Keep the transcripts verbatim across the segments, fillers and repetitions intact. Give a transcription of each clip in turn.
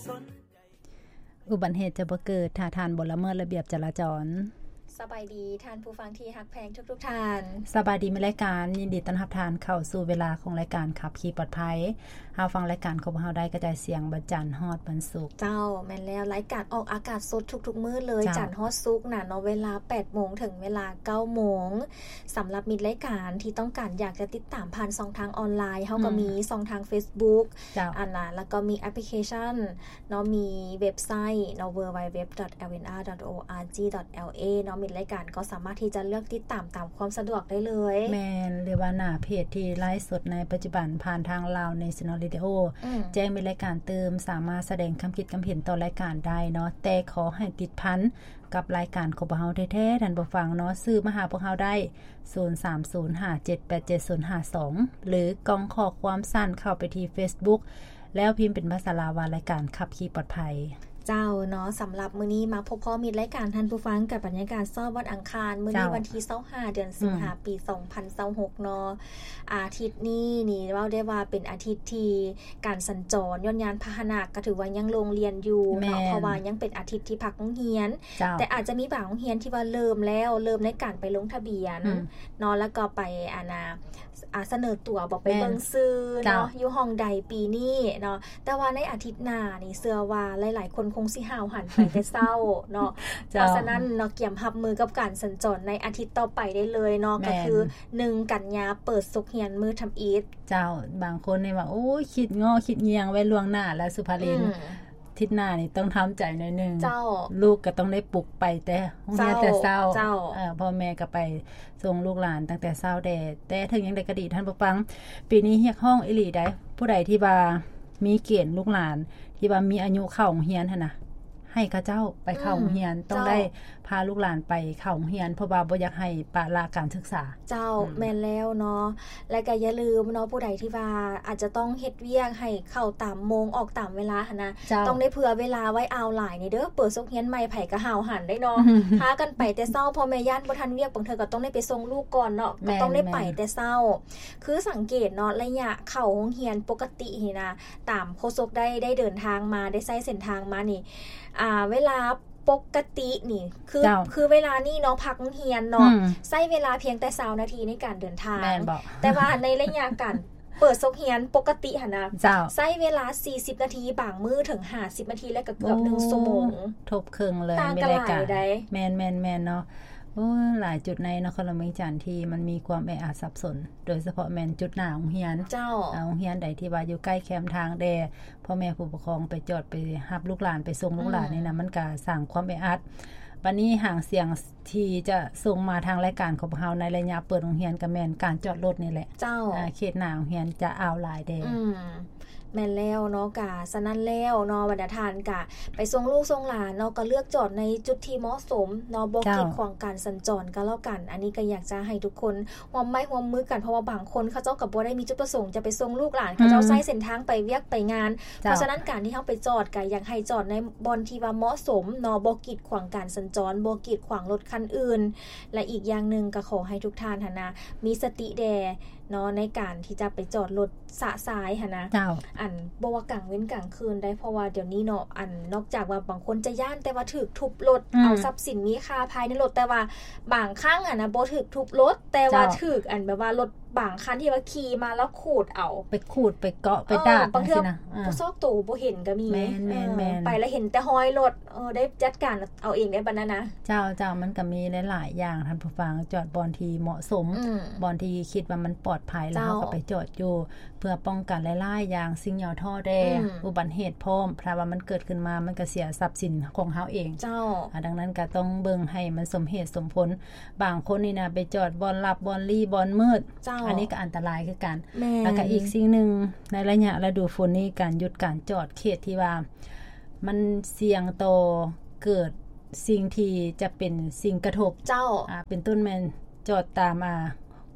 อุบัติเหตุจะบ่เกิดถ้าทานบ่ละเมิดระเบียบจราจรสบายดีท่านผู้ฟังที่ฮักแพงทุกๆท่านสบายดีในรายการยินดีต้อนรับท่านเข้าสู่เวลาของรายการขับขี่ปลอดภัยเฮาฟังรายการของเฮาได้กระจายเสียงบัดจันทร์ฮอดวันศุกร์เจ้าแม่นแล้วรายการออกอากาศสดทุกๆมื้อเลยจันทร์ฮอดศุกร์น่ะเนาะเวลา แปดโมง ถึงเวลา เก้าโมง สำหรับมิตรรายการที่ต้องการอยากจะติดตามผ่านช่องทางออนไลน์เฮาก็มีช่องทาง Facebook อันน่ะแล้วก็มีแอปพลิเคชันเนาะมีเว็บไซต์เนาะ ดับเบิลยู ดับเบิลยู ดับเบิลยู ดอท แอล เอ็น อาร์ ดอท โอ อาร์ จี ดอท แอล เอ เนาะมิตรรายการก็สามารถที่จะเลือกติดตามตามความสะดวกได้เลยแม่นหรือว่าหน้าเพจที่ไลฟ์สดในปัจจุบันผ่านทาง Lao National Radio แจ้งมีรายการเติมสามารถแสดงความคิดความเห็นต่อรายการได้เนาะแต่ขอให้ติดพันกับรายการของพวกเราแท้ๆท่านผู้ฟังเนาะซื้อมาหาพวกเราได้ศูนย์ สาม ศูนย์ ห้า เจ็ด แปด เจ็ด ศูนย์ ห้า สองหรือกองข้อความสั้นเข้าไปที่ Facebook แล้วพิมพ์เป็นภาษาลาวว่ารายการขับขี่ปลอดภัยเจ้าเนาะสำหรับมื้อนี้มาพบพอมีรายการท่านผู้ฟังกับบรรยากาศซ้อวันอังคารมื้อนี้วันที่ยี่สิบห้าเดือนสิงหาคมปีสองพันยี่สิบหกเนาะอาทิตย์นี้นี่เว้าได้ว่าเป็นอาทิตย์ที่การสัญจรยนต์ยานพาหนะก็ถือว่ายังโรงเรียนอยู่เนาะเพราะว่ายังเป็นอาทิตย์ที่พักโรงเรียนแต่อาจจะมีบางโรงเรียนที่ว่าเริ่มแล้วเริ่มในการไปลงทะเบียนเนาะแล้วก็ไปอานาอ่าเสนอตัวบอกไปเบิ่งซื้อเนาะอยู่ห้องใดปีนี้เนาะแต่ว่าในอาทิตย์หน้านี่เชื่อว่าหลายๆคนคงสิห้าวหันไปแต่เช้าเนาะเพราะฉะนั้นเนาะเตรียมรับมือกับการสัญจรในอาทิตย์ต่อไปได้เลยเนาะก็คือหนึ่งกันยาเปิดศุกร์เรียนมื้อทำอีทเจ้าบางคนนี่ว่าโอ้ยคิดง้อคิดเงียงไว้ล่วงหน้าแล้วสุภารินทิศหน้านี่ต้องทำใจหน่อยนึงลูกก็ต้องได้ปลุกไปแต่โรงเรียนแต่เช้าเอ่อพ่อแม่ก็ไปส่งลูกหลานตั้งแต่เช้าแดดแต่ถึงยังได้ก็ดีท่านผู้ฟังปีนี้เฮียกห้องอีหลีได้ผู้ใดที่ว่ามีเกณฑ์ลูกหลานที่ว่ามีอายุเข้าโรงเรียนหั่นน่ะให้เขาเจ้าไปเข้าโรงเรียนต้องได้พาลูกหลานไปเข้าโรงเรียนเพราะว่าบ่อยากให้ปะละการศึกษาเจ้าแม่นแล้วเนาะและก็อย่าลืมเนาะผู้ใดที่ว่าอาจจะต้องเฮ็ดเวียกให้เข้าตามโมงออกตามเวลาหั่นนะต้องได้เผื่อเวลาไว้เอาหลายนี่เด้อเปิดศุกร์เรียนใหม่ไผก็ห้าวหันได้เนาะพากันไปแต่เช้าพ่อแม่ย่านบ่ทันเวียกบางเทื่อก็ต้องได้ไปส่งลูกก่อนเนาะก็ต้องได้ไปแต่เช้าคือสังเกตเนาะระยะเข้าโรงเรียนปกตินี่นะตามโฆษกได้ได้เดินทางมาได้ใช้เส้นทางมานี่อ่าเวลาปกตินี่คือคือเวลานี่เนาะพักเรียนเนาะใช้เวลาเพียงแต่ยี่สิบนาทีในการเดินทางแต่ว่าในระยะการเปิดศุกร์เรียนปกติหั่นน่ะใช้เวลาสี่สิบนาทีบางมื้อถึงห้าสิบนาทีแล้วก็เกือบหนึ่งชั่วโมงทบครึ่งเลยไม่ได้กันแม่นๆๆเนาะโอ้หลายจุดในนครหลวงเวียงจันทน์ที่มันมีความแออัดสับสนโดยเฉพาะแม่นจุดหน้าโรงเรียนเจ้าโรงเรียนใดที่ว่าอยู่ใกล้แคมทางแดพ่อแม่ผู้ปกครองไปจอดไปรับลูกหลานไปส่งลูกหลานนี่นะมันก็สร้างความแออัดบัดนี้ห่างเสียงที่จะส่งมาทางรายการของเฮาในระยะเปิดโรงเรียนก็แม่นการจอดรถนี่แหละเจ้าเขตหน้าโรงเรียนจะอ้าวหลายแดอืมแม่นแล้วเนาะกะสนั้นแล้วเนาะบรรดาทานกะไปส่งลูกส่งหลานเนาะก็เลือกจอดในจุดที่เหมาะสมเนาะบ่กีดขวางการสัญจรก็แล้วกันอันนี้ก็อยากจะให้ทุกคนร่วมไม้ร่วมมือกันเพราะว่าบางคนเขาเจ้าก็บ่ได้มีจุดประสงค์จะไปส่งลูกหลานเขาเจ้าใช้เส้นทางไปเวียกไปงานเพราะฉะนั้นการที่เฮาไปจอดก็อยากให้จอดในบอนที่ว่าเหมาะสมเนาะบ่กีดขวางการสัญจรบ่กีดขวางรถคันอื่นและอีกอย่างนึงก็ขอให้ทุกท่านหั่นนะมีสติแดเนาะในการที่จะไปจอดรถสะสายหั่นนะอันบ่ว่ากลางเว้นกลางคืนได้เพราะว่าเดี๋ยวนี้เนาะอันนอกจากว่าบางคนจะย่านแต่ว่าถูกทุบรถเอาทรัพย์สินมีค่าภายในรถแต่ว่าบางครั้งอ่ะนะบ่ถูกทุบรถแต่ว่าถูกอันแบบว่ารถบางคันที่ว่าขี่มาแล้วขูดเอาไปขูดไปเกาะไปดาดบางทีนะผู้ซอกตู่บ่เห็นก็มีแม่นๆไปแล้วเห็นแต่ห้อยรถเออได้จัดการเอาเองได้บัดนั้นนะเจ้าเจ้ามันก็มีหลายๆอย่างท่านผู้ฟังจอดบอนที่เหมาะสมบอนที่คิดว่ามันปลอดภัยแล้วก็ไปจอดอยู่เพื่อป้องกันหลายๆอย่างสิ่งเหยาท่อแดอุบัติเหตุพร้อมเพราะว่ามันเกิดขึ้นมามันก็เสียทรัพย์สินของเฮาเองเจ้าดังนั้นก็ต้องเบิ่งให้มันสมเหตุสมผลบางคนนี่นะไปจอดบอนลับบอนลี่บอนมืดอันนี้ก็อันตรายคือกันแล้วก็อีกสิ่งนึงในระยะฤดูฝนนี้การหยุดการจอดเขตที่ว่ามันเสี่ยงต่อเกิดสิ่งที่จะเป็นสิ่งกระทบเจ้าอ่าเป็นต้นแม่นจอดตามมา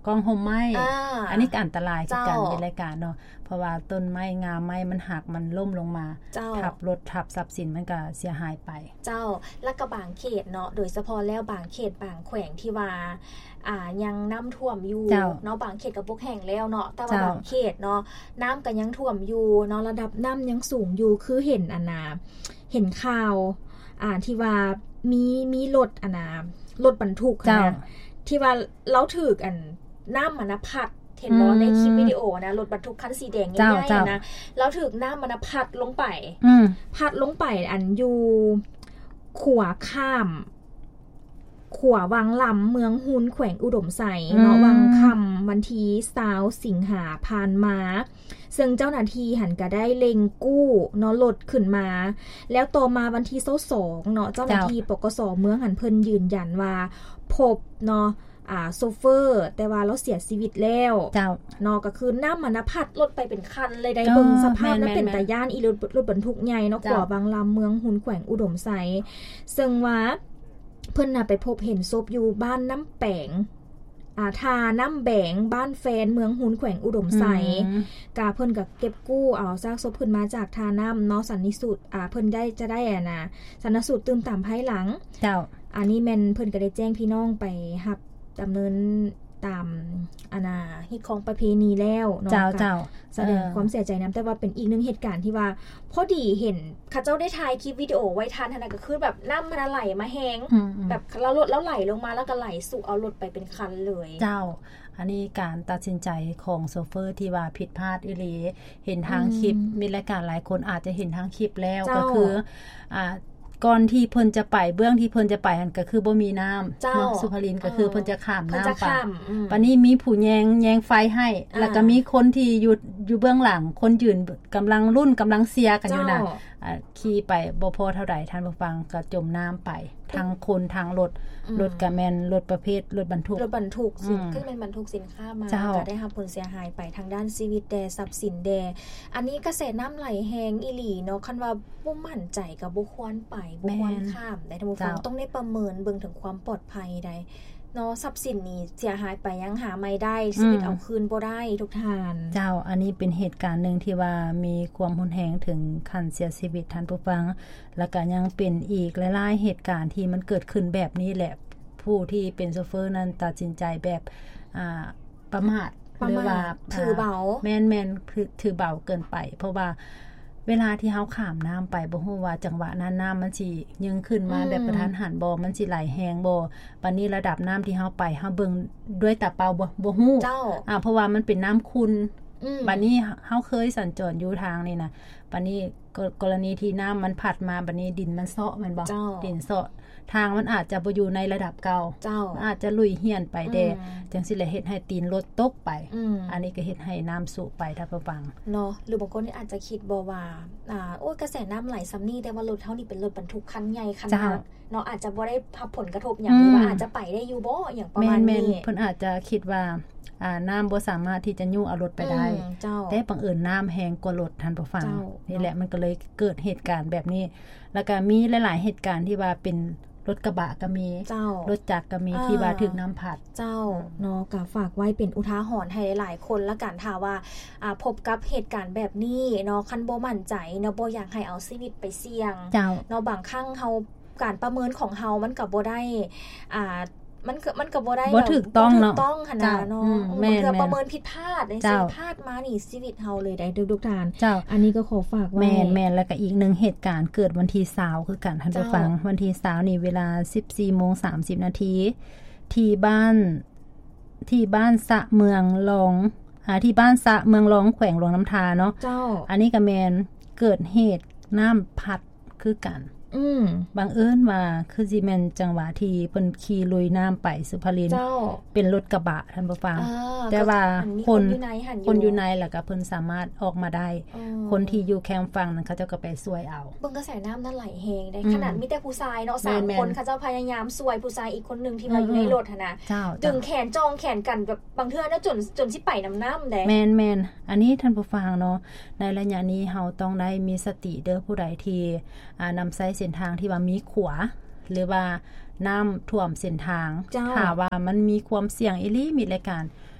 กองห่มไม้ อ, อันนี้ก็อันตรายคือกันเป็นรายการเนาะเพราะว่าต้นไม้งามไม้มันหักมันล่มลงมาทับรถทับทรัพย์สินมันก็เสียหายไปเจ้าและก็บางเขตเนาะโดยเฉพาะแล้วบางเขตบางแขวงที่ว่าอ่ายังน้ำท่วมอยู่เนาะบางเขตก็บ่แห้งแล้วเนาะแต่ว่าบางเขตเนาะน้ำก็ยังท่วมอยู่เนาะระดับน้ำยังสูงอยู่คือเห็นอันน่ะเห็นข่าวอ่าที่ว่ามีมีรถอันน่ะรถบรรทุกนะที่ว่าเราถูกอันน้ำมันพัดเห็นบ่ในคลิปวิดีโอนะรถบรรทุกคันสีแดงใหญ่ๆนะแล้วถูกน้ำมันพัดลงไปพัดลงไปอันอยู่ขวาข้ามขวาวังลำเมืองหุนแขวงอุดมไสเนาะวังคำวันที่ยี่สิบสิงหาผ่านมาซึ่งเจ้าหน้าที่หันก็ได้เล็งกู้เนาะรถขึ้นมาแล้วต่อมาวันที่ยี่สิบสองเนาะเจ้าหน้าที่ปกส.เมืองหันเพิ่นยืนยันว่าพบเนาะอ่าโซเฟอร์แต่ว่าเราเสียชีวิตแล้วเจ้าเนาะก็คือน้ำมันพัดรถไปเป็นคันเลยได้เบิ่งสภาพนั้นเป็นตาย่านอีรถรถบรรทุกใหญ่เนาะกว่าบางลำเมืองหุนแขวงอุดมไสซึ่งว่าเพิ่นน่ะไปพบเห็นศพอยู่บ้านน้ำแปงอ่าทาน้ำแบงบ้านแฟนเมืองหุนแขวงอุดมไสกาเพิ่นก็เก็บกู้เอาซากศพขึ้นมาจากทาน้ำเนาะสันนิสูตอ่าเพิ่นได้จะได้อ่ะนะสันนิสูตตื่นตามภายหลังเจ้าอันนี้แม่นเพิ่นก็ได้แจ้งพี่น้องไปรับดำเนินตามอาณาฮิตของประเพณีแล้วเนาะเจ้าเจ้าแสดงความเสียใจนำแต่ว่าเป็นอีกหนึ่งเหตุการณ์ที่ว่าพอดีเห็นข้าเจ้าได้ถ่ายคลิปวิดีโอไว้ทันนะก็คือแบบน้ำมันไหลมาแห้งแบบแล้วรถแล้วไหลลงมาแล้วก็ไหลสู่เอารถไปเป็นคันเลยเจ้าอันนี้การตัดสินใจของโซเฟอร์ที่ว่าผิดพลาดอีหลีเห็นทางคลิปมีรายการหลายคนอาจจะเห็นทางคลิปแล้วก็คืออ่าก่อนที่เพิ่นจะไปเบื้องที่เพิ่นจะไปหั่นก็คือบ่มีน้ำเนาะสุภรินก็คือเพิ่นจะข้ามน้ำไปปานนี้มีผู้แยงแยงไฟให้แล้วก็มีคนที่อยู่อยู่เบื้องหลังคนยืนกำลังรุ่นกำลังเสียกันอยู่น่ะอ่าขี่ไปบ่พอเท่าใดท่านผู้ฟังก็จมน้ำไปทั้งคนทั้งรถรถก็แม่นรถประเภทรถบรรทุกรถบรรทุกสินขึ้นเป็นบรรทุกสินค้ามาก็ได้รับผลเสียหายไปทางด้านชีวิตแดทรัพย์สินแดอันนี้กระแสน้ำไหลแห้งอีหลีเนาะคันว่าบ่มั่นใจก็บ่ควรไปบ่ควรข้ามได้ท่านผู้ฟังต้องได้ประเมินเบิ่งถึงความปลอดภัยได้เนาะทรัพย์สินนี้เสียหายไปยังหาไม่ได้ชีวิตเอาคืนบ่ได้ทุกทานเจ้าอันนี้เป็นเหตุการณ์นึงที่ว่ามีความรุนแรงถึงขั้นเสียชีวิตท่านผู้ฟังแล้วก็ยังเป็นอีกหลายๆเหตุการณ์ที่มันเกิดขึ้นแบบนี้แหละผู้ที่เป็นโชเฟอร์นั้นตัดสินใจแบบอ่าประมาทหรือว่าถือเบาแม่นๆคือถือเบาเกินไปเพราะว่าเวลาที่เฮาข้ามน้ำไปบ่ฮู้ว่าจังหวะนั้นน้ำมันสิยึงขึ้นมาแบบกระทันหันบ่มันสิไหลแฮงบ่บัดนี้ระดับน้ำที่เฮาไปเฮาเบิ่งด้วยตาเปล่าบ่บ่ฮู้อ่าเพราะว่ามันเป็นน้ำขุ่นบัดนี้เฮาเคยสัญจรอยู่ทางนี่นะบัดนี้กรณีที่น้ำมันพัดมาบัดนี้ดินมันเซาะแม่นบ่ดินเซาะทางมันอาจจะบ่อยู่ในระดับเก่ามันอาจจะลุยเหี่ยนไปแดจังสิแหละเฮ็ดให้ตีนรถตกไป อ, อันนี้ก็เฮ็ดให้น้ำสูบไปถ้าผู้ฟังเนาะหรือบางคนอาจจะคิดบ่ว่าอ่าโอ้ยกระแสน้ำไหลซ้ำนี่แต่ว่ารถเฮานี่เป็นรถบรรทุกคันใหญ่คันหนักเนาะอาจจะบ่ได้รับผลกระทบหยังหรือว่าอาจจะไปได้อยู่บ่อย่างประมาณนี้เพิ่นอาจจะคิดว่าอ่าน้ำบ่สามารถที่จะยู่เอารถไปได้แต่บังเอิญน้ำแห้งกว่ารถท่านผู้ฟังนี่แหละมันก็เลยเกิดเหตุการณ์แบบนี้แล้วก็มีหลายๆเหตุการณ์ที่ว่าเป็นรถกระบะก็มีรถจักรก็มีที่ว่าถึงน้ำพัดเจ้าเนาะก็ฝากไว้เป็นอุทาหรณ์ให้หลายๆคนละกันถ้าว่าอ่าพบกับเหตุการณ์แบบนี้เนาะคันบ่มั่นใจเนาะบ่อยากให้เอาชีวิตไปเสี่ยงเนาะบางครั้งเฮาการประเมินของเฮามันก็บ่ได้อ่ามันก็มันก็บ่ได้บ่ถูกต้องเนาะต้องหั่นน่ะเนาะแม่นๆประเมินผิดพลาดได้สิพลาดมานี่ชีวิตเฮาเลยได้ทุกๆท่านอันนี้ก็ขอฝากไว้แม่นๆแล้วก็อีกหนึ่งเหตุการณ์เกิดวันที่ยี่สิบคือกันท่านผู้ฟังวันที่ยี่สิบนี่เวลา สิบสี่โมงสามสิบนาทีที่บ้านที่บ้านสะเมืองรองอ่าที่บ้านสะเมืองรองแขวงหลวงน้ำทาเนาะอันนี้ก็แม่นเกิดเหตุน้ำพัดคือกันอืมบางเอิ้นว่าคือสิแม่นจังหวะที่เพิ่นขี่ลุยน้ำไปสุภรินเป็นรถกระบะท่านผู้ฟังแต่ว่าคนคนอยู่ในแล้วก็เพิ่นสามารถออกมาได้คนที่อยู่แคมป์ฟังนั้นเขาเจ้าก็ไปช่วยเอาเบิ่งกระแสน้ำนั้นไหลแฮงได้ขนาดมีแต่ผู้ชายเนาะสามคนเขาเจ้าพยายามช่วยผู้ชายอีกคนนึงที่มาอยู่ในรถหั่นน่ะดึงแขนจองแขนกันแบบบางเทื่อน่ะจนจนสิไปน้ำน้ำได้แม่นๆอันนี้ท่านผู้ฟังเนาะในระยะนี้เฮาต้องได้มีสติเด้อผู้ใดที่อ่านำใช้เส้นทางที่ว่ามีขวาหรือว่าน้ำท่วมเส้นทางถ้าว่ามันมีความเสี่ยงอีหลีมีรายการ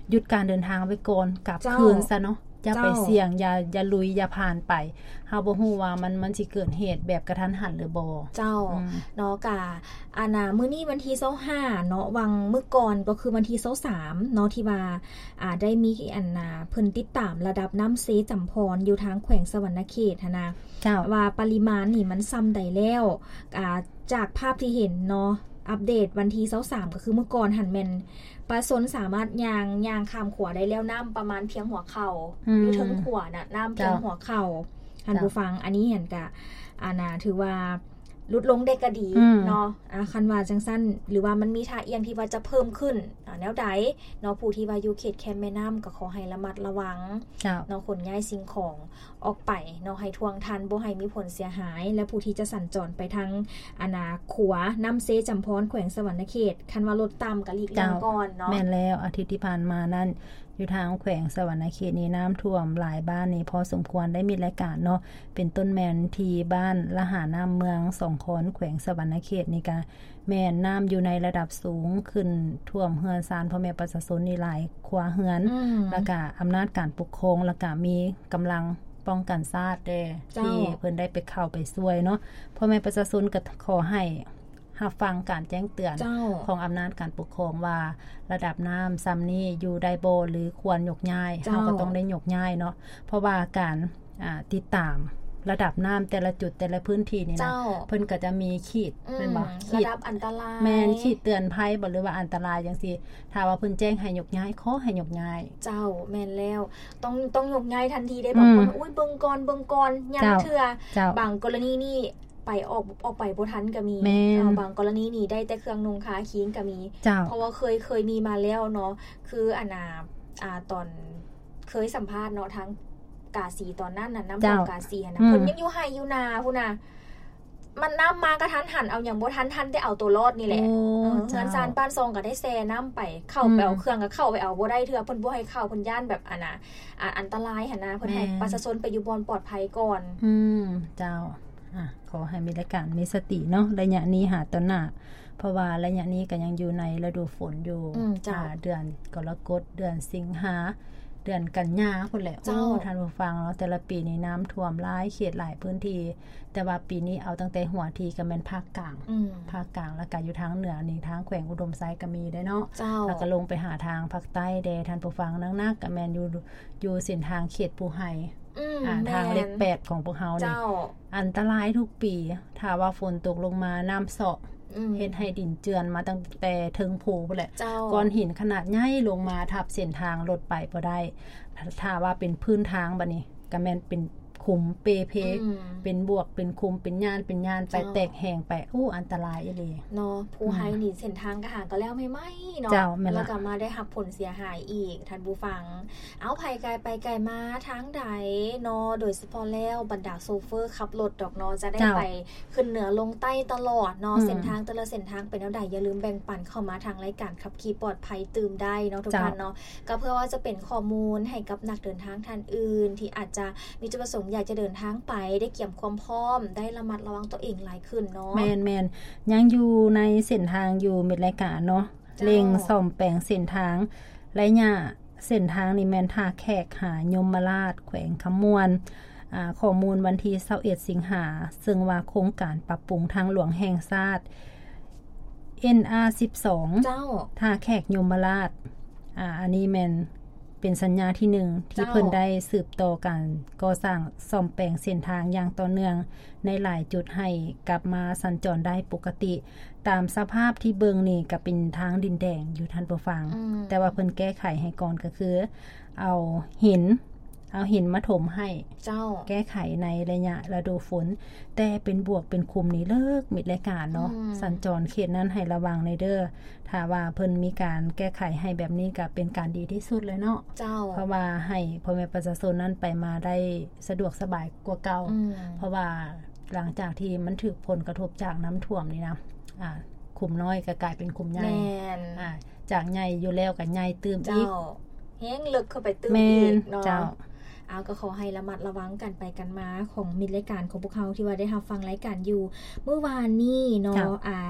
หยุดการเดินทางไว้ก่อนกลับคืนซะเนาะอย่าไปเสี่ยงอย่าอย่าลุยอย่าผ่านไปเฮาบ่ฮู้ว่ามันมันสิเกิดเหตุแบบกระทันหันหรือบ่เจ้าเนาะกะอานามื้อนี้วันที่ยี่สิบห้าเนาะวังมื้อก่อนก็คือวันที่ยี่สิบสามเนาะที่ว่าอ่าได้มีอันน่ะเพิ่นติดตามระดับน้ำเซจำพรอยู่ทางแขวงสวรรณเขตหั่นนะว่าปริมาณนี่มันซ้ำใดแล้วอ่าจากภาพที่เห็นเนาะอัปเดตวันที่ยี่สิบสามก็คือเมื่อก่อนหั่นแม่นปลาสนสามารถยางยางข้ามขวาได้แล้วน้ำประมาณเพียงหัวเข่าอยู่ถึงขวาน่ะน้ำเพียงหัวเข่าท่านผู้ฟังอันนี้เห็นกะอานาถือว่าลดลงได้ก็ดีเนาะอ่ะคันว่าจังซั่นหรือว่ามันมีท่าเอียงที่ว่าจะเพิ่มขึ้นอ่าแนวใดเนาะผู้ที่ว่าอยู่เขตแคมป์แม่น้ำก็ขอให้ระมัดระวังเนาะขนย้ายสิ่งของออกไปเนาะให้ทวงทันบ่ให้มีผลเสียหายและผู้ที่จะสัญจรไปทางอานาขัวน้ำเซจำพรแขวงสวรรณเขตคันว่ารถต่ำก็หลีกเลี่ยงก่อนเนาะแม่นแล้วอาทิตย์ที่ผ่านมานั้นอยู่ทางแขวงสวรรณเขตนี้น้ำท่วมหลายบ้านนี่พอสมควรได้มีรายการเนาะเป็นต้นแมนที่บ้านละหาน้ำเมืองสองคอนแขวงสวรรณเขตนี่ก็แม่นน้ำอยู่ในระดับสูงขึ้นท่วมเฮือนซานพ่อแม่ประชาชนนี่หลายครัวเฮือนแล้วก็อำนาจการปกครองแล้วก็มีกำลังป้องกันชาติได้ที่เพิ่นได้ไปเข้าไปช่วยเนาะพ่อแม่ประชาชนก็ขอให้รับฟังการแจ้งเตือนของอำนาจการปกครองว่าระดับน้ำซ้ำนี้อยู่ได้บ่หรือควรยกย้ายเฮาก็ต้องได้ยกย้ายเนาะเพราะว่าการอ่าติดตามระดับน้ำแต่ละจุดแต่ละพื้นที่นี่นะเพิ่นก็จะมีขีดเป็นบ่ขีดระดับอันตรายแม่นขีดเตือนภัยบ่หรือว่าอันตรายจังซี่ถ้าว่าเพิ่นแจ้งให้ยกย้ายขอให้ยกย้ายเจ้าแม่นแล้วต้องต้องยกย้ายทันทีได้บางคนอุ๊ยเบิ่งก่อนเบิ่งก่อนยังเทื่อบางกรณีนี่ไปออกออกไปบ่ทันก็มีเอาบางกรณีนี่ได้แต่เครื่องนุ่งค้าคิงก็มีเพราะว่าเคยเคยมีมาแล้วเนาะคืออันน่ะอ่าตอนเคยสัมภาษณ์เนาะทั้งกาสีตอนนั้นน่ะน้ำท่วมกาสีนะเพิ่นยังอยู่ไห้อยู่นาพุ่นน่ะมันน้ำมากระทันหันเอาอย่างบ่ทันทันได้เอาตัวรอดนี่แหละเฮือนซานบ้านซองก็ได้แซ่น้ำไปเข้าไปเอาเครื่องก็เข้าไปเอาบ่ได้เทื่อเพิ่นบ่ให้เข้าเพิ่นย่านแบบอันน่ะอันตรายหั่นนะเพิ่นให้ประชาชนไปอยู่บอนปลอดภัยก่อนอืมเจ้าอ่ะขอให้มีรายการมีสติเนาะระยะนี้หาต้นหน้าเพราะว่าระยะนี้ก็ยังอยู่ในฤดูฝนอยู่อ่าเดือนกรกฎเดือนสิงหาเดือนกันยาพุ่นแหละโอ้ท่านผู้ฟังเนาะแต่ละปีนี้น้ำท่วมหลายเขตหลายพื้นที่แต่ว่าปีนี้เอาตั้งแต่หัวทีก็แม่นภาคกลางภาคกลางแล้วก็อยู่ทางเหนือนี่ทางแขวงอุดมไซก็มีได้เนาะแล้วก็ลงไปหาทางภาคใต้แดท่านผู้ฟังนักๆก็แม่นอยู่อยู่เส้นทางเขตภูไฮอ่าทางเลขแปดของพวกเฮานี่อันตรายทุกปีถ้าว่าฝนตกลงมาน้ำเซาะเฮ็ดให้ดินเจือนมาตั้งแต่ถึงภูพุ่นแหละก้อนหินขนาดใหญ่ลงมาทับเส้นทางรถไปบ่ได้ถ้าว่าเป็นพื้นทางบัดนี้ก็แม่นเป็นขุมเปเพเป็นบวกเป็นคุมเป็นย่านเป็นย่านไปแตกแห้งไปอู้อันตรายอีหลีเนาะผู้ให้นี่เส้นทางก็หาก็แล้วไม่ไหมเนาะแล้วก็มาได้รับผลเสียหายอีกท่านผู้ฟังเอาไผไกลไปไกลมาทางใดเนาะโดยเฉพาะแล้วบรรดาโซเฟอร์ขับรถดอกเนาะจะได้ไปขึ้นเหนือลงใต้ตลอดเนาะเส้นทางแต่ละเส้นทางเป็นแนวใดอย่าลืมแบ่งปันเข้ามาทางรายการขับขี่ปลอดภัยตื่มได้เนาะทุกท่านเนาะก็เพื่อว่าจะเป็นข้อมูลให้กับนักเดินทางท่านอื่นที่อาจจะมีจุดประสงค์อยากจะเดินทางไปได้เกี่ยมความพร้อมได้ระมัดระวังตัวเองหลายขึ้นเนาะแม่นๆยังอยู่ในเส้นทางอยู่เม็ดรายการเนาะเร่งซ่อมแปลงเส้นทางระยะเส้นทางนี่แม่นท่าแขกหายมราชแขวงคำมวนอ่าข้อมูลวันที่ยี่สิบเอ็ดสิงหาซึ่งว่าโครงการปรับปรุงทางหลวงแห่งชาติ เอ็น อาร์ สิบสองเจ้าท่าแขกยมราชอ่าอันนี้แม่นเป็นสัญญาที่หนึ่งที่เพิ่นได้สืบต่อกันก่อสร้างซ่อมแปลงเส้นทางอย่างต่อเนื่องในหลายจุดให้กลับมาสัญจรได้ปกติตามสภาพที่เบิงนี่ก็เป็นทางดินแดงอยู่ท่านผู้ฟังแต่ว่าเพิ่นแก้ไขให้ก่อนก็คือเอาหินเอาหินมาถมให้เจ้าแก้ไขในระยะฤดูฝนแต่เป็นบวกเป็นคุมนี่เลิกมิดรายการเนาะสัญจรเขตนั้นให้ระวังในเด้อถ้าว่าเพิ่นมีการแก้ไขให้แบบนี้ก็เป็นการดีที่สุดเลยเนาะเจ้าเพราะว่าให้พ่อแม่ประชาชนนั้นไปมาได้สะดวกสบายกว่าเก่าเพราะว่าหลังจากที่มันถูกผลกระทบจากน้ำท่วมนี่นะอ่าคุมน้อยก็กลายเป็นคุมใหญ่อ่าจากใหญ่อยู่แล้วก็ใหญ่ตื้มอีกแห้งลึกเข้าไปตื้มอีกเนาะเอาก็ขอให้ระมัดระวังกันไปกันมาของมิตรรายการของพวกเขาที่ว่าได้รับฟังรายการอยู่เมื่อวานนี้เนาะอ่า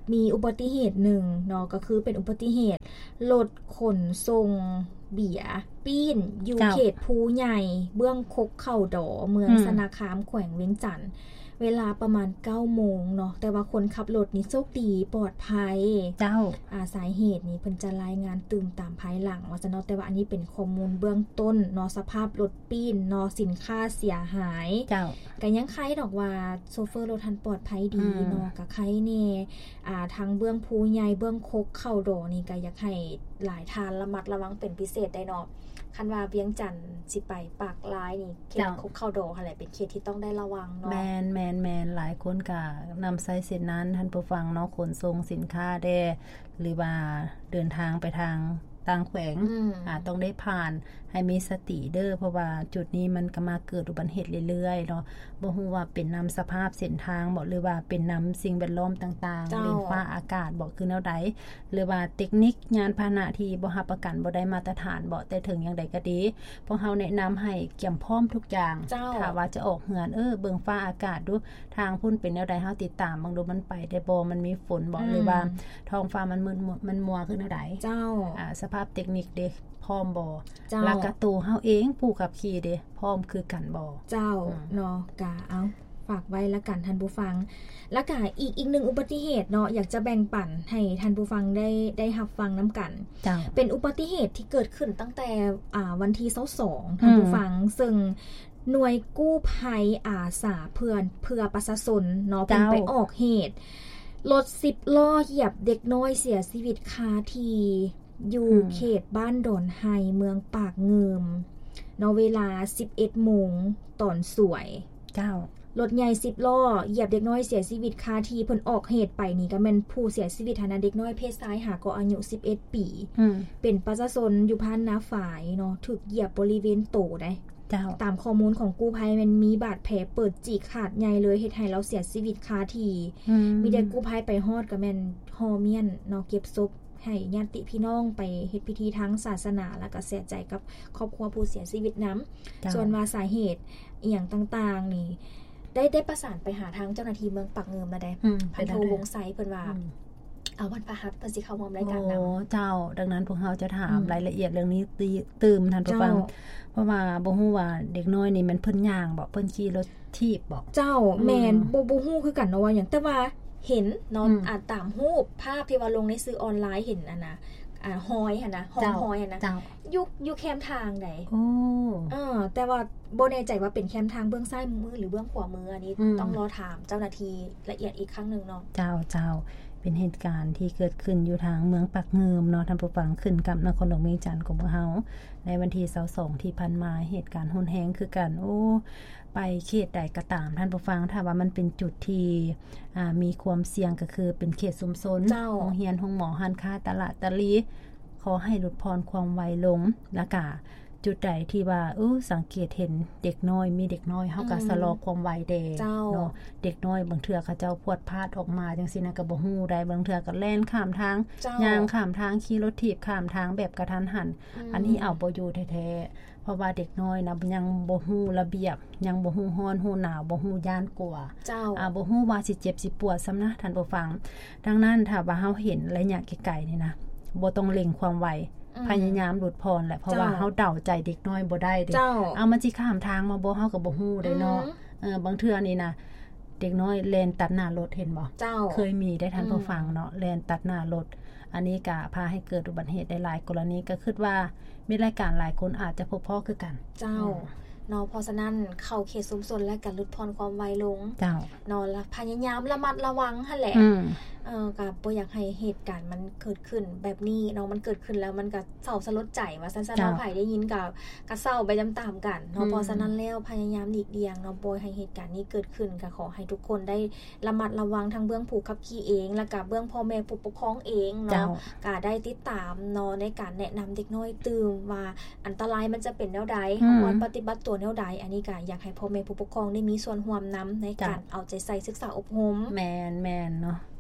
มีอุบัติเหตุหนึ่งเนาะก็คือเป็นอุบัติเหตุรถขนส่งเบียร์ปีนอยู่เขตภูใหญ่เบื้องคกเข้าดอเมืองสนาคามแขวงเวียงจันทน์เวลาประมาณ เก้าโมงเนาะแต่ว่าคนขับรถนี่โชคดีปลอดภัยเจ้าอ่าสาเหตุนี้เพิ่นจะรายงานตื่นตามภายหลังว่าจะเนาะแต่ว่าอันนี้เป็นข้อมูลเบื้องต้นเนาะสภาพรถปีนเนาะสินค้าเสียหายเจ้าก็ยังใครดอกว่าโชเฟอร์รถทันปลอดภัยดีเนาะก็ใครแน่อ่าทางเบื้องภูใหญ่เบื้องคกเข้าดอนี่ก็อยากให้หลายท่านระมัดระวังเป็นพิเศษได้เนาะคันว่าเวียงจันทน์สิไปปากลายนี่เขตคกเข้าดอหั่นแหละเป็นเขตที่ต้องได้ระวังเนาะแม่นๆๆหลายคนก็นำใช้เส้นนั้นท่านผู้ฟังเนาะขนส่งสินค้าได้หรือว่าเดินทางไปทางต่างแขวงอ่าต้องได้ผ่านให้มีสติเด้อเพราะว่าจุดนี้มันก็มาเกิดอุบัติเหตุเรื่อยๆเนาะบ่ฮู้ว่าเป็นนำสภาพเส้นทางบ่หรือว่าเป็นนำสิ่งแวดล้อมต่างๆดินฟ้าอากาศบ่คือแนวใดหรือว่าเทคนิคยานพาหนะที่บ่รับประกันบ่ได้มาตรฐานบ่แต่ถึงอย่างใดก็ดีพวกเฮาแนะนําให้เตรียมพร้อมทุกอย่างถ้าว่าจะออกเฮือนเออเบิ่งฟ้าอากาศดูทางพุ่นเป็นแนวใดเฮาติดตามเบิ่งดูมันไปได้บ่มันมีฝนบ่หรือว่าท้องฟ้ามันมืดมันมัวคือแนวใดเจ้าอ่าสภาพเทคนิคเด้พร้อมบ่แล้วก็ตัวเฮาเองผู้ขับขี่เด้พร้อมคือกันบ่เจ้าเนาะกะเอาฝากไว้ละกันท่านผู้ฟังแล้วก็อีกอีกหนึ่งอุบัติเหตุเนาะอยากจะแบ่งปันให้ท่านผู้ฟังได้ได้รับฟังนํากันเป็นอุบัติเหตุที่เกิดขึ้นตั้งแต่อ่าวันที่ยี่สิบสองท่านผู้ฟังซึ่งหน่วยกู้ภัยอาสาเพื่อนเพื่อประชาชนเนาะเพิ่นไปออกเหตุรถสิบล้อเหยียบเด็กน้อยเสียชีวิตคาที่อยู่เขตบ้านดอนไฮเมืองปากเงิมเนาะเวลา สิบเอ็ดโมงตอนสวยเจ้ารถใหญ่สิบล้อเหยียบเด็กน้อยเสียชีวิตคาที่เพิ่นออกเหตุไปนี่ก็แม่นผู้เสียชีวิตหันเด็กน้อยเพศชายหาก็อายุสิบเอ็ดปีเป็นประชาชนอยู่พันนาฝายเนาะถูกเหยียบบริเวณโตได้เจ้าตามข้อมูลของกู้ภัยมันมีบาดแผลเปิดจีกขาดใหญ่เลยเฮ็ดให้เราเสียชีวิตคาที่มีแต่กู้ภัยไปฮอดก็แม่นฮอเมียนเนาะเก็บศพให้ญาติพี่น้องไปเฮ็ดพิธีทางศาสนาแล้วก็เสียใจกับครอบครัวผู้เสียชีวิตนําส่วนว่าสาเหตุอีหยังต่างๆนี่ได้ได้ประสานไปหาทางเจ้าหน้าที่เมืองปักเงิมแล้วได้พันโทวงไสเพิ่นว่าเอาวันพฤหัสเพิ่นสิเข้าร่วมรายการนําโอ้เจ้าดังนั้นพวกเฮาจะถามรายละเอียดเรื่องนี้ตื่มท่านผู้ฟังเพราะว่าบ่ฮู้ว่าเด็กน้อยนี่มันเพิ่นย่างบ่เพิ่นขี่รถถีบบ่เจ้าแม่นบ่บ่ฮู้คือกันเนาะว่าหยังแต่ว่าเห็นเนาะอ่านตามรูปภาพที่ว่าลงในสื่อออนไลน์เห็นอันน่ะอ่าหอยหั่นน่ะหอหอยหั่นน่ะอยู่อยู่แคมทางใดโอ้เออแต่ว่าบ่แน่ใจว่าเป็นแคมทางเบื้องซ้ายมือหรือเบื้องขวามืออันนี้ต้องรอถามเจ้าหน้าที่ละเอียดอีกครั้งนึงเนาะเจ้าเจ้าเป็นเหตุการณ์ที่เกิดขึ้นอยู่ทางเมืองปักเงิมเนาะท่านผู้ฟังขึ้นกับนครหลวงเวียงจันทน์ของพวกเฮาในวันที่ยี่สิบสองที่ผ่านมาเหตุการณ์รุนแรงคือกันโอ้ไปเขตใดก็ตามท่านผู้ฟังถ้าว่ามันเป็นจุดที่อ่ามีความเสี่ยงก็คือเป็นเขตชุมชนโรงเรียนโรงหมอร้านค้าตลาดตะลีขอให้ลดพรความไวลงแล้วก็จุดใดที่ว่าเออสังเกตเห็นเด็กน้อยมีเด็กน้อยเฮาก็ชะลอความไวเด้เนาะเด็กน้อยบางเทื่อเขาเจ้าพวดพาดออกมาจังซี่นะก็บ่ฮู้ได้บางเทื่อก็แล่นข้ามทางย่างข้ามทางขี่รถถีบข้ามทางแบบกระทันหันอันนี้เอาบ่อยู่แท้ๆเพราะว่าเด็กน้อยนะยังบ่ฮู้ระเบียบยังบ่ฮู้ร้อนฮู้หนาวบ่ฮู้ย่านกลัวอ่าบ่ฮู้ว่าสิเจ็บสิปวดซำนะท่านผู้ฟังดังนั้นถ้าว่าเฮาเห็นระยะไกลๆนี่นะบ่ต้องเร่งความไวพยายามหลุดพรแหละเพราะว่าเฮาเดาใจเด็กน้อยบ่ได้เด้เอามันสิข้ามทางมาบ่เฮาก็บ่ฮู้ได้เนาะเออบางเทื่อนี่นะเด็กน้อยแล่นตัดหน้ารถเห็นบ่เคยมีได้ท่านผู้ฟังเนาะแล่นตัดหน้ารถอันนี้ก็พาให้เกิดอุบัติเหตุได้หลายกรณีก็คิดว่ามีรายการหลายคนอาจจะพบพ้อคือกันเจ้าเนาะเพราะฉะนั้นเข้าเขตชุมชนและการลดพรความไวลงเจ้าเนาะแล้วพยายามระมัดระวังหั่นแหละเออก็บ่อยากให้เหตุการณ์มันเกิดขึ้นแบบนี้เนาะมันเกิดขึ้นแล้วมันก็เศร้าสลดใจว่าซั่นๆเนาะไผได้ยินก็ก็เศร้าไปตามๆกันเนาะเพราะฉะนั้นแล้วพยายามหลีกเลี่ยงเนาะบ่ให้เหตุการณ์นี้เกิดขึ้นก็ขอให้ทุกคนได้ระมัดระวังทั้งเบื้องผู้ขับขี่เองแล้วก็เบื้องพ่อแม่ผู้ปกครองเองเนาะก็ได้ติดตามเนาะในการแนะนําเด็กน้อยตื่มว่าอันตรายมันจะเป็นแนวใดเฮาควรปฏิบัติตัวแนวใดอันนี้ก็อยากให้พ่อแม่ผู้ปกครองได้มีส่วนร่วมนํในการเอาใจใส่ศึกษาอบรมแม่นๆเนาะ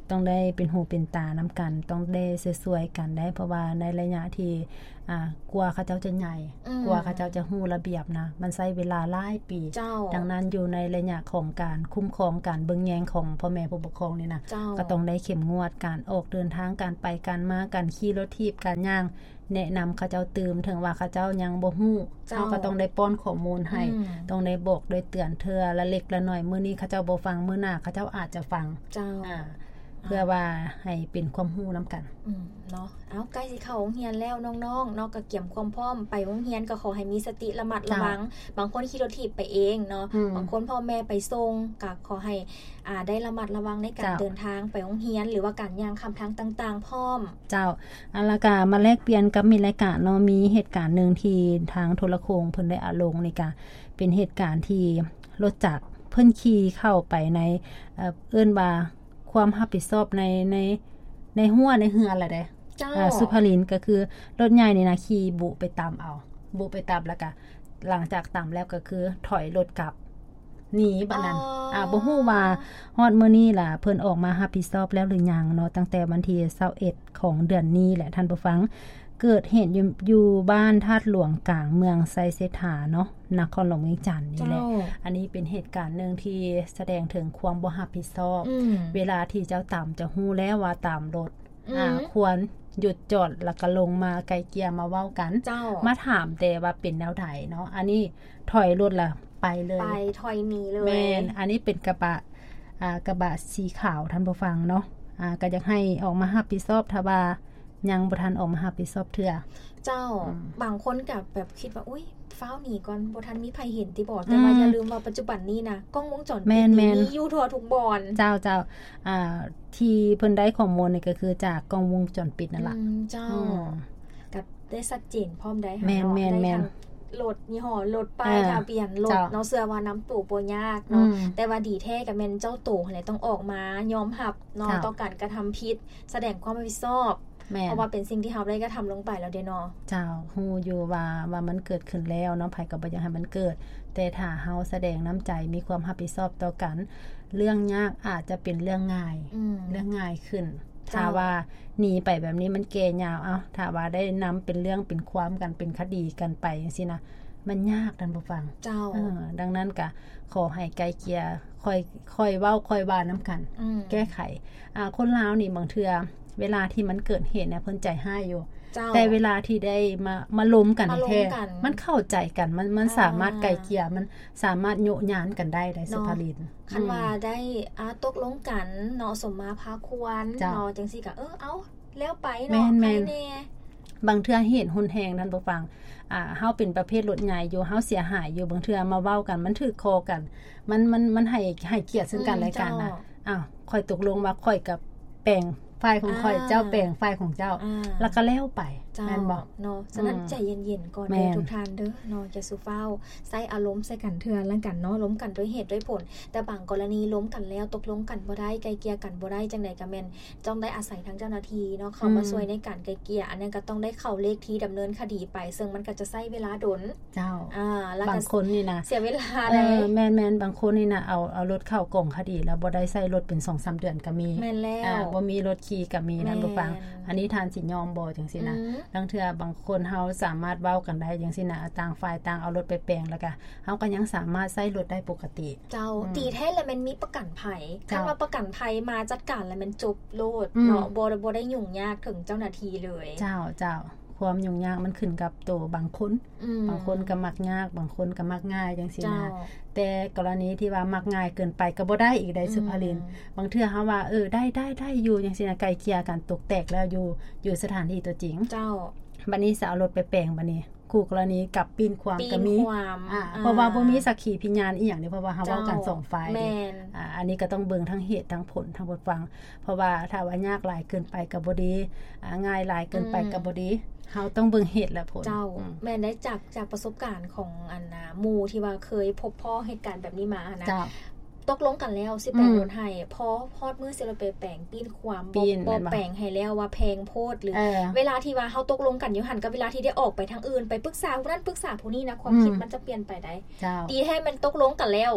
ต้องได้เป็นหูเป็นตานํากันต้องได้สวยๆกันได้เพราะว่าในระยะที่อ่ากลัวเขาเจ้าจะใหญ่กลัวเขาเจ้าจะฮู้ระเบียบนะมันใช้เวลาหลายปีดังนั้นอยู่ในระยะของการคุ้มครองการเบิ่งแยงของพ่อแม่ผู้ปกครองนี่นะก็ต้องได้เข้มงวดการออกเดินทางการไปการมาการขี่รถถีบการย่างแนะนําเขาเจ้าตื่มถึงว่าเขาเจ้ายังบ่ฮู้เฮาก็ต้องได้ป้อนข้อมูลให้ต้องได้บอกได้เตือนเทื่อละเล็กละน้อยมื้อนี้เขาเจ้าบ่ฟังมื้อหน้าเขาเจ้าอาจจะฟังเจ้าอ่าเพื่อว่าให้เป็นความรู้นํากันอืมเนาะเอ้าใกล้สิเข้าโรงเรียนแล้วน้องๆเนาะก็เตรียมความพร้อมไปโรงเรียนก็ขอให้มีสติระมัดระวังบางคนขี่รถถีบไปเองเนาะบางคนพ่อแม่ไปส่งก็ขอให้อ่าได้ระมัดระวังในการเดินทางไปโรงเรียนหรือว่าการย่างคําทางต่างๆพร้อมเจ้าอันละก็มาแลกเปลี่ยนกับมีรายการเนาะมีเหตุการณ์นึงที่ทางโทรโขงเพิ่นได้อาลงนี่ก็เป็นเหตุการณ์ที่รถจักรเพิ่นขี่เข้าไปในเอ่อเอิ้นว่าความรับผิดชอบในในในหัวในเฮือนล่ะเด้อ่าสุภลินก็คือรถใหญ่นี่นะขี่บุไปตามเอาบุไปตามแล้วก็หลังจากตามแล้วก็คือถอยรถกลับหนีบัดนั้นอ่าบ่ฮู้ว่าฮอดมื้อนี้ล่ะเพิ่นออกมารับผิดชอบแล้วหรือยังเนาะตั้งแต่วันที่ยี่สิบเอ็ดของเดือนนี้แหละท่านผู้ฟังเกิดเหตุอยู่บ้านธาตุหลวงกลางเมืองไซเซถาเนาะนครหลวงเวียงจันทน์นี่แหละอันนี้เป็นเหตุการณ์นึงที่แสดงถึงความบ่รับผิดชอบเวลาที่เจ้าตามจะฮู้แล้วว่าตามรถอ่าควรหยุดจอดแล้วก็ลงมาไกลเกลี่ยมาเว้ากันมาถามแต่ว่าเป็นแนวใดเนาะอันนี้ถอยรถล่ะไปเลยไปถอยหนีเลยแม่นอันนี้เป็นกระบะอ่ากระบะสีขาวท่านผู้ฟังเนาะอ่าก็อยากให้ออกมารับผิดชอบถ้าว่ายังบ่ทันออกมารับผิดชอบเทื่อเจ้าบางคนก็แบบคิดว่าอุ๊ยฟ้าวหนีก่อนบ่ทันมีไผเห็นติบ่แต่ว่าอย่าลืมว่าปัจจุบันนี้นะกล้องวงจรปิดมีอยู่ทั่วทุกบ่อนเจ้าๆอ่าที่เพิ่นได้ข้อมูลนี่ก็คือจากกล้องวงจรปิดนั่นล่ะอืมเจ้าก็ได้ชัดเจนพร้อมได้ค่ะแม่นๆรถยี่ห้อรถป้ายทะเบียนรถเนาะเสื้อว่านําตู่บ่ยากเนาะแต่ว่าดีแท้ก็แม่นเจ้าตู่นั่นแหละต้องออกมายอมรับเนาะต่อการกระทําผิดแสดงความรับผิดชอบเพราะว่าเป็นสิ่งที่เฮาได้กระทําลงไปแล้วเด้เนาะเจ้าฮู้อยู่ว่าว่ามันเกิดขึ้นแล้วเนาะไผก็บ่อยากให้มันเกิดแต่ถ้าเฮาแสดงน้ำใจมีความรับผิดชอบต่อกันเรื่องยากอาจจะเป็นเรื่องง่ายเรื่องง่ายขึ้นถ้าว่าหนีไปแบบนี้มันแก่ยาวเอ้าถ้าว่าได้นําเป็นเรื่องเป็นความกันเป็นคดีกันไปจังซี่นะมันยากท่านผู้ฟังเจ้าเออดังนั้นก็ขอให้ไกลเกลี่ยค่อยค่อยเว้าค่อยว่านํากันแก้ไขอ่าคนลาวนี่บางเทื่อเวลาที่มันเกิดเหตุเนี่ยเพิ่นใจให้อยู่แต่เวลาที่ได้มามาล้มกันแท้มันเข้าใจกันมันมันสามารถไกลเกลี่ยมันสามารถโยหยานกันได้ได้สุภลินคันว่าได้อ่าตกลงกันเนาะสมมาพาควรเนาะจังซี่ก็เออเอาแล้วไปเนาะไปแน่บางเทื่อเหตุหุนแฮงท่านผู้ฟังอ่าเฮาเป็นประเภทรถใหญ่อยู่เฮาเสียหายอยู่บางเทื่อมาเว้ากันมันถึกคอกันมันมันมันให้ให้เกียรติซึ่งกันและกันนะอ้าวค่อยตกลงว่าค่อยกับแปลงฝ่ายของค่อยเจ้าแปลงฝ่ายของเจ้าแล้วก็แล้วไปแม่นบ่เนาะฉะนั้นใจเย็นๆก่อนเด้อทุกท่านเด้อเนาะอย่าสุฟ้าวใส่อารมณ์ใส่กันเทื่อแล้วกันเนาะล้มกันด้วยเหตุด้วยผลแต่บางกรณีล้มกันแล้วตกลงกันบ่ได้ไกลเกลี่ยกันบ่ได้จังได๋ก็แม่นต้องได้อาศัยทางเจ้าหน้าที่เนาะเข้ามาช่วยในการไกลเกลี่ยอันนั้นก็ต้องได้เข้าเลขที่ดำเนินคดีไปซึ่งมันก็จะใช้เวลาดนเจ้าอ่าบางคนนี่นะเสียเวลาได้เออแม่นๆบางคนนี่นะเอาเอารถเข้ากล่องคดีแล้วบ่ได้ใช้รถเป็น สองสาม เดือนก็มีแม่นแล้วอ่าบ่มีรถขี่ก็มีนั่นบ่ฟังอันนี้ทานสิยอมบ่จังซี่นะบางเทื่อบางคนเฮาสามารถเว้ากันได้จังซี่นะต่างฝ่ายต่างเอารถไปแปลงแล้วก็เฮาก็ยังสามารถใช้รถได้ปกติเจ้าดีแท้แล้วมันมีประกันภัยคันว่าประกันภัยมาจัดการแล้วมันจบโลดเนาะบ่บ่ได้ยุ่งยากถึงเจ้าหน้าที่เลยเจ้าเจ้าความยุ่งยากมันขึ้นกับตัวบางคนบางคนก็มักยากบางคนก็มักง่ายจังซี่นะแต่กรณีที่ว่ามักง่ายเกินไปก็บ่ได้อีกได้สุภลินบางเทื่อเฮาว่าเออได้ๆๆอยู่จังซี่นะไกลเกลี่ยกันตกแตกแล้วอยู่อยู่สถานที่ตัวจริงเจ้าบัดนี้สิเอารถไปแปลงบัดนี้คู่กรณีกับปีนความก็มีอ่าเพราะว่าบ่มีสักขีพยานอีหยังนี่เพราะว่าเฮาเว้ากันสองฝ่ายอ่าอันนี้ก็ต้องเบิ่งทั้งเหตุทั้งผลทั้งบทฟังเพราะว่าถ้าว่ายากหลายเกินไปก็บ่ดีอ่าง่ายหลายเกินไปก็บ่ดีเฮาต้องเบิ่งเหตุและผลเจ้าแม่นได้จากจากประสบการณ์ของอันน่ะหมู่ที่ว่าเคยพบพ่อเหตุการณ์แบบนี้มานะตกลงกันแล้วสิแปลงรถให้พอฮอดมื้อสิเราไปแปลงปีนความบ่บ่แปลงให้แล้วว่าแพงโพดหรือเวลาที่ว่าเฮาตกลงกันอยู่หั่นกับเวลาที่ได้ออกไปทางอื่นไปปรึกษาผู้นั้นปรึกษาผู้นี้นะความคิดมันจะเปลี่ยนไปได้ดีแท้มันตกลงกันแล้ว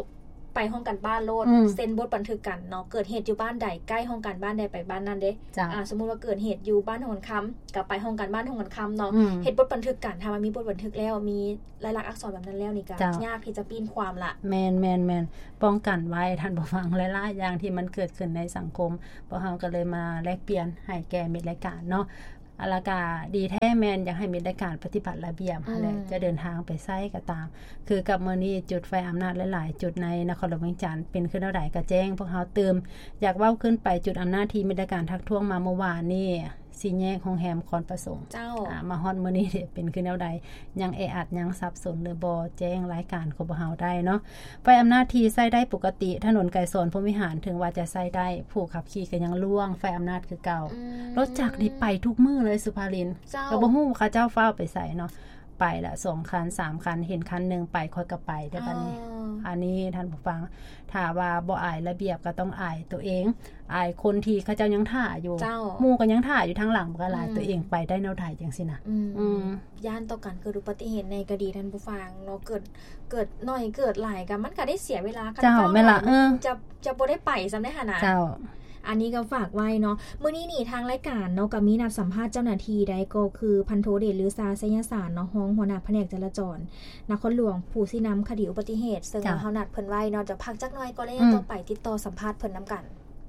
ไปห้องกันบ้านโลดเซ็นบทบันทึกกันเนาะเกิดเหตุอยู่บ้านใดใกล้ห้องกันบ้านใดไปบ้านนั้นเด้อ่าสมมุติว่าเกิดเหตุอยู่บ้านห้องกันค้ำก็ไปห้องกันบ้านห้องกันค้ำเนาะเฮ็ดบทบันทึกกันถ้ามันมีบทบันทึกแล้วมีลายลักษณ์อักษรแบบนั้นแล้วนี่ก็ยากที่จะปีนความละแม่นๆๆป้องกันไว้ท่านผู้ฟังหลายๆอย่างที่มันเกิดขึ้นในสังคมพวกเฮาก็เลยมาแลกเปลี่ยนให้แก่มิตรรายการเนาะอลากาดีแท้แม่นอยากให้มีรายการปฏิบัติระเบียบหั่นแหละจะเดินทางไปไสก็ตามคือกับมื้อนี้จุดไฟอำนาจหลายๆจุดในนครหลวงเวียงจันทน์เป็นขึ้นเท่าใดก็แจ้งพวกเฮาเติมอยากเว้าขึ้นไปจุดอำนาจที่มีรายการทักท้วงมาเมื่อวานนี้สี่แยกของแฮมคอนประสงค์อ่ามาฮอดมื้อนี้เป็นขึ้นแนวใดยังแออัดยังสับสนหรือบ่แจ้งรายการของพวกเฮาได้เนาะไฟอำนาจที่ใช้ได้ปกติถนนไกลสอนพรหมวิหารถึงว่าจะใช้ได้ผู้ขับขี่ก็ยังล่วงไฟอำนาจคือเก่ารถจักรนี่ไปทุกมื้อเลยสุภาลินก็บ่ฮู้ว่าเขาเจ้าฟ้าไปไสเนาะไปละสองคันสามคันเห็นคันนึงไปค่อยก็ไปได้บัดนี้อันนี้ท่านผู้ฟังถ้าว่าบ่อายระเบียบก็ต้องอายตัวเองอายคนที่เขาเจ้ายังท่าอยู่หมู่ก็ยังท่าอยู่ทางหลังก็หลายตัวเองไปได้แนวใดจังซี่น่ะอืมย่านต่อกันเกิดอุบัติเหตุในก็ดีท่านผู้ฟังเนาะเกิดเกิดน้อยเกิดหลายก็มันก็ได้เสียเวลากันเจ้าแม่ล่ะเออจะจะบ่ได้ไปซำได้หั่นน่ะเจ้าอันนี้ก็ฝากไว้เนาะมื้อนี้นี่ทางรายการเนาะก็มีนัดสัมภาษณ์เจ้าหน้าที่ได้ก็คือพันโทเดชลือซาไสยศาสตร์เนาะรองหัวหน้าแผนกจราจรนครหลวงผู้สินำคดีอุบัติเหตุซึ่งเฮานัดเพิ่นไว้เนาะจะพักจักหน่อยก็เลยต้องไปติดต่อสัมภาษณ์เพิ่นนำกัน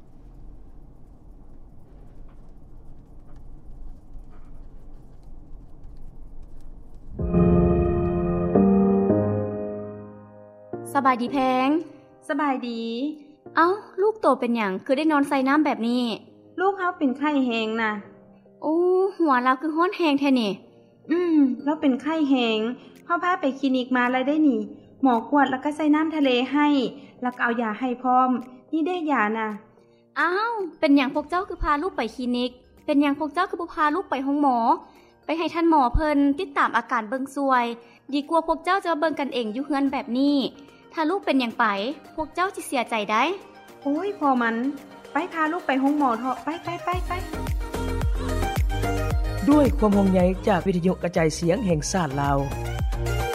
สบายดีแพงสบายดีเอ้าลูกโตเป็นหยังคือได้นอนใส่น้ำแบบนี้ลูกเฮาเป็นไข้แฮงน่ะโอ้หัวเราคือฮ้อนแฮงแท้นี่อืมเราเป็นไข้แฮงเฮาพาไปคลินิกมาแล้วได้นี่หมอกวดแล้วก็ใส่น้ำทะเลให้แล้วก็เอายาให้พร้อมนี่ได้ยาน่ะอ้าวเป็นหยังพวกเจ้าคือพาลูกไปคลินิกเป็นหยังพวกเจ้าคือบ่พาลูกไปห้องหมอไปให้ท่านหมอเพิ่นติดตามอาการเบิ่งซวยดีกว่าพวกเจ้าจะเบิ่งกันเองอยู่เฮือนแบบนี้ถ้าลูกเป็นหยังไปพวกเจ้าสิเสียใจได้โอ้ยพอมันไปพาลูกไปห้องหมอเถอะไปไปไปไปด้วยความห่วงใยจากวิทยุกระจายเสียงแห่งชาติลาว